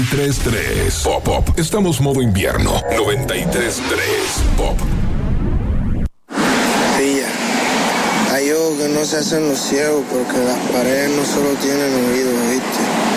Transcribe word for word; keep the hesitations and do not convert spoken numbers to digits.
tres tres Pop Pop. Estamos modo invierno. noventa y tres tres Pop. Pilla. Hay ojos que no se hacen los ciegos porque las paredes no solo tienen oídos, ¿viste?